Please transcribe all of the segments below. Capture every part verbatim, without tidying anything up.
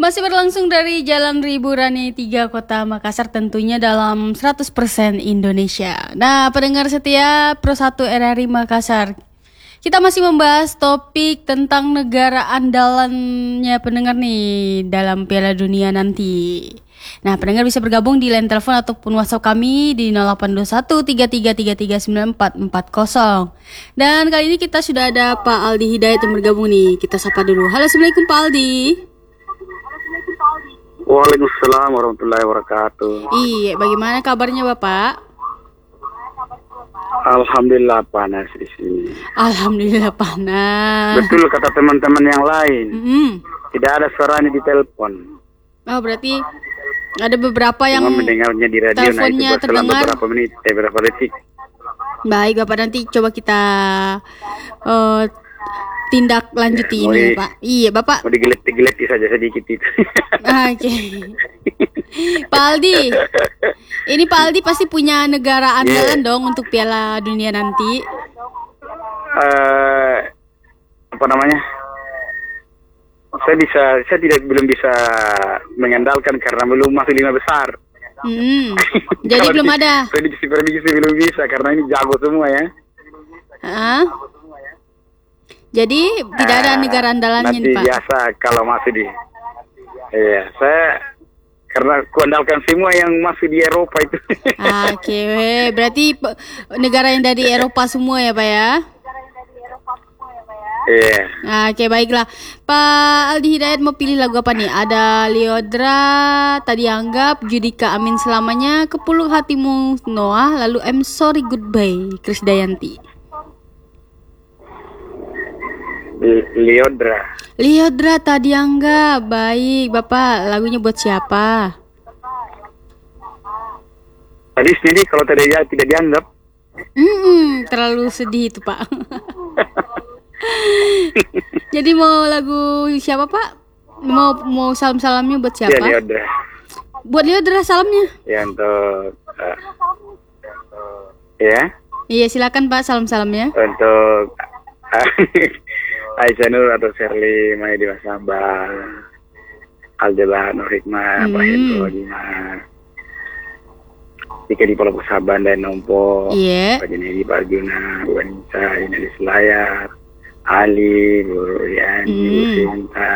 Masih berlangsung dari Jalan Riburani tiga Kota Makassar, tentunya dalam seratus persen Indonesia. Nah, pendengar setia Pro satu R R I Makassar, kita masih membahas topik tentang negara andalannya pendengar nih dalam Piala Dunia nanti. Nah, pendengar bisa bergabung di line telepon ataupun WhatsApp kami di nol delapan dua satu tiga tiga tiga tiga sembilan empat empat nol. Dan kali ini kita sudah ada Pak Aldi Hidayat yang bergabung nih. Kita sapa dulu. Halo, Assalamualaikum Pak Aldi. Waalaikumsalam warahmatullahi wabarakatuh. Iya, bagaimana kabarnya Bapak? Alhamdulillah panas di sini. Alhamdulillah panas. Betul kata teman-teman yang lain. Mm-hmm. Tidak ada suaranya di telepon. Oh, berarti ada beberapa yang cuma mendengarnya di radio, teleponnya nah itu berselang terdengar beberapa menit, eh, beberapa detik. Baik Bapak, nanti coba kita uh, tindak lanjuti ya, ini di, Pak. Iya Bapak. Mau digelet-geleti saja sedikit itu. Oke. Okay. Pak Aldi, ini Pak Aldi pasti punya negara andalan yeah. dong untuk Piala Dunia nanti. Uh, apa namanya? Saya bisa, saya tidak belum bisa mengandalkan karena belum masuk lima besar. Hmm. Jadi belum ada. Prediksi-prediksi belum bisa karena ini jago semua ya. Ah. Jadi tidak ada negara andalannya nih Pak. Biasa kalau masih di. Iya, saya karena kuandalkan semua yang masih di Eropa itu. Oke, okay. Berarti negara yang dari Eropa semua ya Pak ya? Iya. Yeah. Oke, okay, baiklah. Pak Aldi Hidayat mau pilih lagu apa nih? Ada Lyodra, Tadi Anggap, Judika Amin Selamanya, Kepuluk Hatimu Noah, lalu I'm Sorry Goodbye, Krisdayanti. Lyodra. Lyodra, Tadi Anggap. Baik, Bapak. Lagunya buat siapa? Tadi sendiri kalau tadi ya tidak dianggap. Hmm, terlalu sedih itu Pak. Jadi mau lagu siapa Pak? Mau mau salam-salamnya buat siapa? Ya, Lyodra. Buat Lyodra salamnya. Ya untuk uh, ya. Iya, silakan Pak salam-salamnya. Untuk uh, Aisyah Nur atau Sherly Maedi Masabah, Aldebaran Nur Hikmah, Pak Hendro Dimas, Tika di Pulau Saban dan Nompo, yeah. Pak Jenedi Pak Arjuna, Bu Anissa, ini di Selayar, Ali, Bu Rian, mm. Bu Sinta,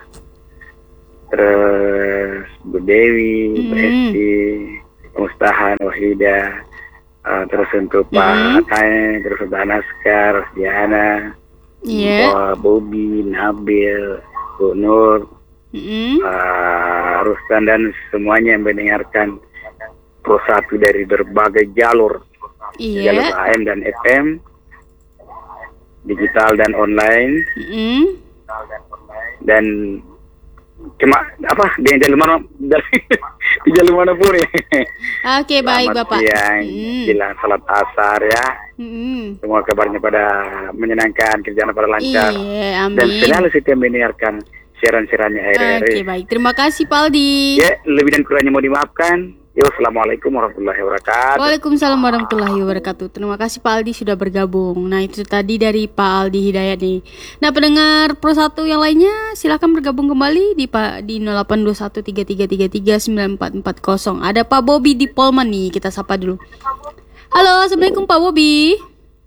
terus Bu Dewi, mm. Bu Esti, Mustahan, Wahida, uh, terus untuk mm. Pak Atay, terus untuk Anaskar, Diana, yeah. Pak Bobi, Nabil, Bu Nur, mm. uh, Rustan dan semuanya yang mendengarkan Pro satu dari berbagai jalur, yeah. jalur A M dan F M, digital dan online, mm-hmm. dan cuma apa di jalur mana dari di jalur mana pun ya. Oke, okay, baik Bapak. Yang mm. bilang salat asar ya. Mm. Semua kabarnya pada menyenangkan, kerjaan pada lancar. Iya, amin. Dan selalu setiap mendengarkan siaran-siarannya R R I. Oke, okay, baik. Terima kasih Pak Aldi. Ya, lebih dan kurangnya mau dimaafkan. Yo, assalamualaikum warahmatullahi wabarakatuh. Waalaikumsalam warahmatullahi wabarakatuh. Terima kasih Pak Aldi sudah bergabung. Nah, itu tadi dari Pak Aldi Hidayat nih. Nah, pendengar Pro satu yang lainnya silakan bergabung kembali di Pak di nol delapan dua satu tiga tiga tiga tiga sembilan empat empat nol. Ada Pak Bobi di Polman nih, kita sapa dulu. Halo, assalamualaikum Pak Bobi.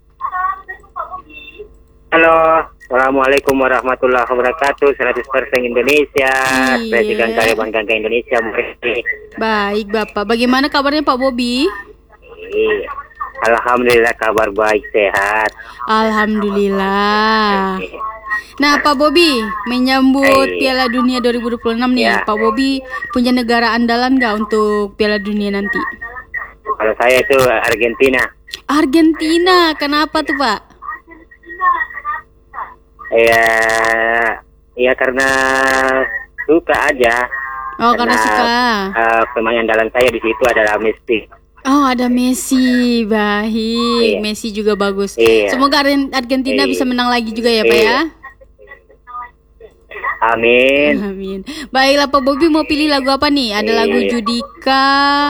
Halo, assalamualaikum warahmatullahi wabarakatuh. seratus persen Indonesia. Iya. Presiden Karyawan Gangga Indonesia. Baik Bapak, bagaimana kabarnya Pak Bobi? Iya. Alhamdulillah kabar baik, sehat. Alhamdulillah. Nah Pak Bobi, menyambut hey. Piala Dunia dua ribu dua puluh enam nih, ya. Pak Bobi punya negara andalan nggak untuk Piala Dunia nanti? Kalau saya itu Argentina. Argentina, kenapa tuh Pak? Ya, ya karena suka aja. Oh, karena, karena suka. Uh, pemain andalan saya di situ adalah Messi. Oh, ada Messi, baik. Iya. Messi juga bagus. Iya. Semoga Argentina iya. bisa menang lagi juga ya, Pak iya. ya. Amin. Amin. Baiklah Pak Bobi, mau pilih lagu apa nih? Ada iya. lagu Judika,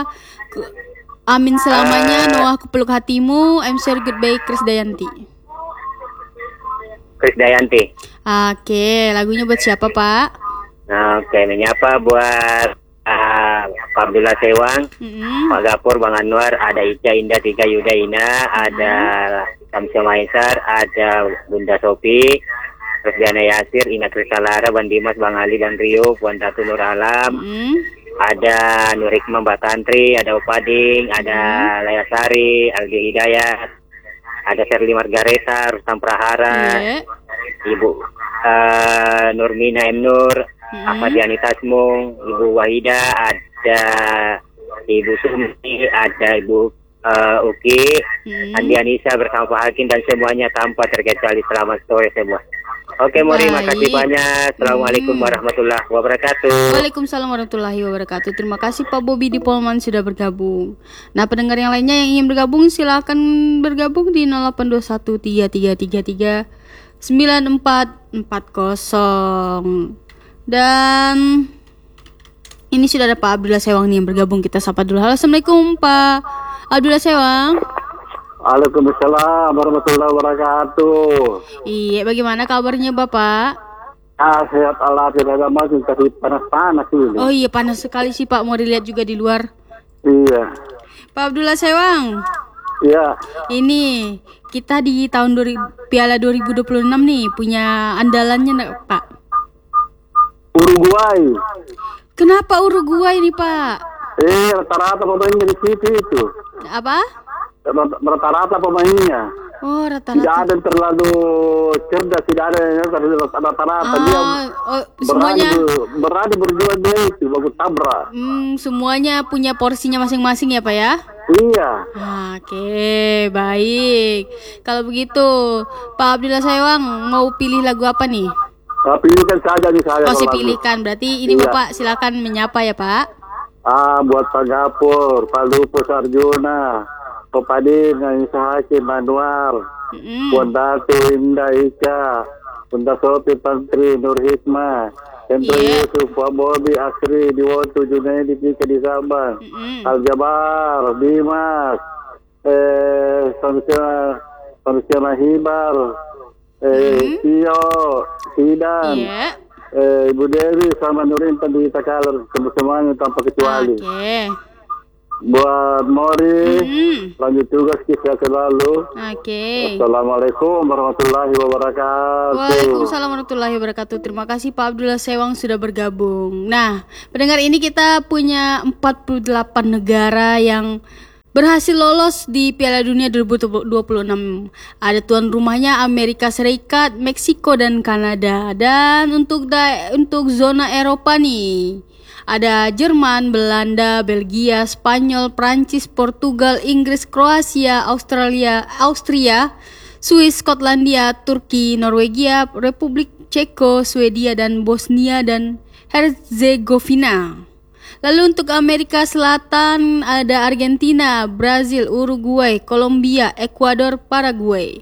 Amin Selamanya, uh, Noah Kepeluk Hatimu, I'm Sorry Goodbye, Krisdayanti. Krisdayanti. Oke, lagunya buat siapa Pak? Nah, oke, menyapa buat uh, Pak Abdullah Sewang, Mm-mm. Pak Gapur, Bang Anwar, ada Ica Indah Tiga Yudaina, ada Samsia Maisar, ada Bunda Sopi, terus Diana Yasir, Ina Kristalara, Bang Dimas, Bang Ali, Bang Rio, Puan Tatu Nur Alam, Mm-mm. ada Nur Hikmah, Mbak Tantri, ada Opading, ada Laya Sari, Aldi Hidayat, ada Sherly Margareta, Rustam Prahara, Iya. Ibu uh, Nurmina M. Nur, Mm-mm. Ahmad Yani Tasmung, Ibu Wahida, ada Ibu Sumi, ada Ibu uh, Uki, Mm-mm. Andi Anissa bersama Pak Hakim dan semuanya tanpa terkecuali. Selamat sore semua. Oke, Mori, Baik. makasih banyak. Assalamualaikum Hmm. warahmatullahi wabarakatuh. Waalaikumsalam warahmatullahi wabarakatuh. Terima kasih Pak Bobi di Polman sudah bergabung. Nah, pendengar yang lainnya yang ingin bergabung silakan bergabung di nol delapan dua satu tiga tiga tiga tiga sembilan empat empat nol. Dan ini sudah ada Pak Abdullah Sewang nih yang bergabung. Kita sapa dulu. Halo, Assalamualaikum Pak Abdullah Sewang. Waalaikumsalam warahmatullahi wabarakatuh. Iya, bagaimana kabarnya Bapak? Ah, sehat Allah tidak masih tapi panas-panas ini. Oh iya, panas sekali sih Pak. Mau dilihat juga di luar. Iya. Pak Abdullah Sewang. Iya. Ini kita di tahun dua ribu, Piala dua ribu dua puluh enam nih punya andalannya enggak, Pak? Uruguay. Kenapa Uruguay nih, Pak? Eh, rata-rata pemainnya di situ itu. Apa? Rata-rata pemainnya. Oh, Tidak rata-rata. ada yang terlalu cerdas, tidak ada yang rata-rata. Dia Ah, oh, berani, semuanya berani berjuang dia itu, bagus tabrak. hmm, semuanya punya porsinya masing-masing ya, Pak ya? Iya. Oke, baik. Kalau begitu, Pak Abdullah Sewang mau pilih lagu apa nih? Tapi pilihkan saja nih saya. Oh, kalau si lagu. pilihkan. Berarti ini Iya. Bapak silakan menyapa ya, Pak. Ah, buat Pak Gapur, Pak Lupus Arjuna, Pak Padin, Anissa Hakim, Anwar, Mm-mm. Puan Datu, Indah Ika, Bunda Sopi, Pantri, Nur Hikmah, Hendro Iya. Yusuf, Pak Bobi, Asri, Diwoto, Junaidi, Pika di Sabang, Mm-mm. Aljabar, Dimas, eh, Samsia, Samsia Mahibar, eh, Tio, Sidan, Iya. eh, Ibu Dewi, sama Nurintan di Takalar, semuanya tanpa kecuali. Oke. Buat Mori, Mm. lanjut tugas kita selalu. Oke. Assalamualaikum warahmatullahi wabarakatuh. Waalaikumsalam warahmatullahi wabarakatuh. Terima kasih Pak Abdullah Sewang sudah bergabung. Nah, pendengar, ini kita punya empat puluh delapan negara yang berhasil lolos di Piala Dunia dua ribu dua puluh enam. Ada tuan rumahnya Amerika Serikat, Meksiko dan Kanada. Dan untuk da- untuk zona Eropa nih, ada Jerman, Belanda, Belgia, Spanyol, Prancis, Portugal, Inggris, Kroasia, Australia, Austria, Swiss, Skotlandia, Turki, Norwegia, Republik Ceko, Swedia, dan Bosnia dan Herzegovina. Lalu untuk Amerika Selatan ada Argentina, Brazil, Uruguay, Kolombia, Ekuador, Paraguay.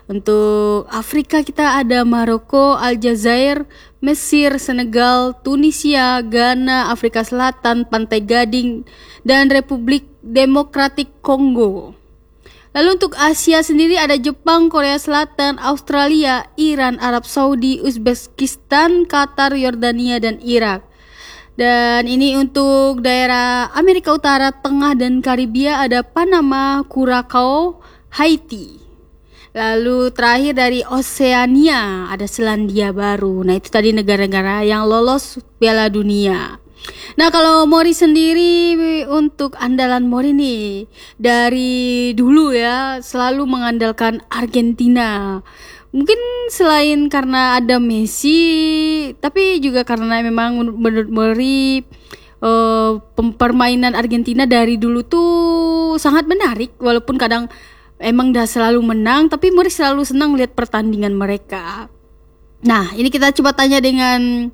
Untuk Afrika kita ada Maroko, Aljazair, Mesir, Senegal, Tunisia, Ghana, Afrika Selatan, Pantai Gading, dan Republik Demokratik Kongo. Lalu untuk Asia sendiri ada Jepang, Korea Selatan, Australia, Iran, Arab Saudi, Uzbekistan, Qatar, Yordania, dan Irak. Dan ini untuk daerah Amerika Utara, Tengah, dan Karibia ada Panama, Curacao, Haiti. Lalu terakhir dari Oseania ada Selandia Baru. Nah, itu tadi negara-negara yang lolos Piala Dunia. Nah, kalau Mori sendiri, untuk andalan Mori nih, dari dulu ya selalu mengandalkan Argentina. Mungkin selain karena ada Messi, tapi juga karena memang menurut Mori uh, permainan Argentina dari dulu tuh sangat menarik, walaupun kadang emang dah selalu menang, tapi Mori selalu senang lihat pertandingan mereka. Nah, ini kita coba tanya dengan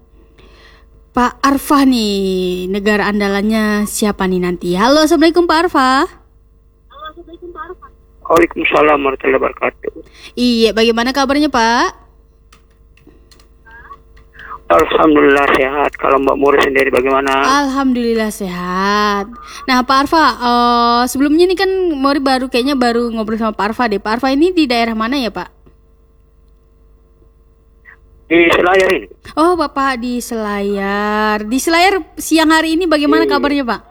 Pak Arfa nih, negara andalannya siapa nih nanti? Halo, Assalamualaikum Pak Arfa. Halo, Assalamualaikum Pak Arfa. Waalaikumsalam warahmatullahi wabarakatuh. Iya, bagaimana kabarnya Pak? Alhamdulillah sehat. Kalau Mbak Mori sendiri bagaimana? Alhamdulillah sehat. Nah Pak Arfa, uh, sebelumnya nih kan Mori baru kayaknya baru ngobrol sama Pak Arfa deh. Pak Arfa ini di daerah mana ya Pak? Di Selayar ini. Oh, Bapak di Selayar. Di Selayar siang hari ini bagaimana Iya. kabarnya, Pak?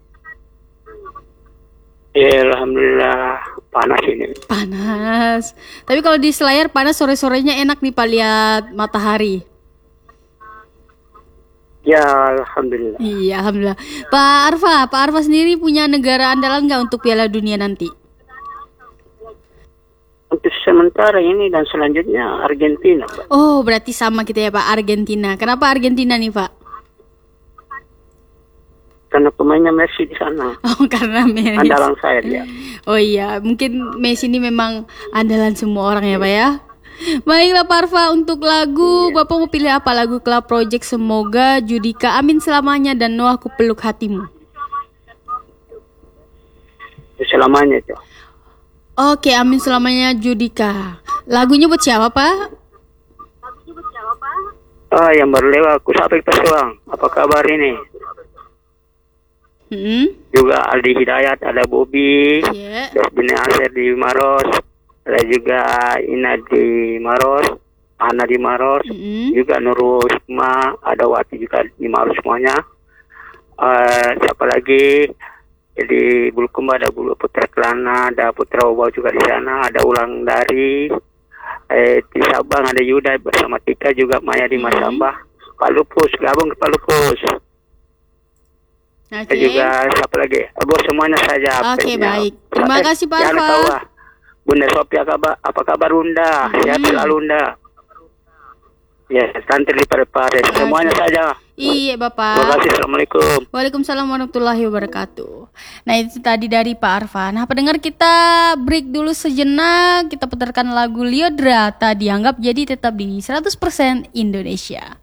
Ya, alhamdulillah panas ini. Panas. Tapi kalau di Selayar panas, sore-sorenya enak nih Pak lihat matahari. Ya, alhamdulillah. Iya, alhamdulillah. Pak Arfa, Pak Arfa sendiri punya negara andalan nggak untuk Piala Dunia nanti? Untuk sementara ini dan selanjutnya Argentina, Pak. Oh, berarti sama kita ya Pak, Argentina. Kenapa Argentina nih Pak? Karena pemainnya Messi di sana. Oh, karena Messi. Andalan saya dia. Oh iya, mungkin Messi ini memang andalan semua orang ya Pak ya. Baiklah Pak Arfa, untuk lagu Bapak mau pilih apa? Lagu Club Project Semoga, Judika, Amin Selamanya, dan Noah Ku Peluk Hatimu. Selamanya itu. Oke, Amin Selamanya, Judika. Lagunya buat siapa Pak? Ah, yang baru lewat aku sampai ke Suang. Apa kabar ini? Hmm? Juga Aldi Hidayat, ada Bobby, Iya. Desbine Aser di Maros, ada juga Ina di Maros, Ana di Maros, Mm-mm. juga Nurul Hikmah, ada Wati juga di Maros semuanya. Eh, siapa lagi? Jadi Bulukumba ada Bulu Putra Kelana, ada Putra Ubau juga di sana, ada Ulang Dari, eh, di Sabang ada Yuda bersama Tika juga Maya di Masambah, Pak Lupus, gabung ke Pak Lupus. Oke. Dan juga siapa lagi? Abu semuanya saja. Oke, Apesnya. baik. Terima Eh, kasih, Pak jangan Arfa. tahu, ah. Bunda Sophia kabar, apa kabar Bunda? Sehat Hmm. selalu Bunda. Ya, tante di pare-pare. Semuanya saja. Iya Terima Bapak. kasih. Assalamualaikum. Waalaikumsalam warahmatullahi wabarakatuh. Nah itu tadi dari Pak Arfa. Nah pendengar, kita break dulu sejenak. Kita putarkan lagu Liodra Tak Dianggap. Jadi tetap di seratus persen Indonesia.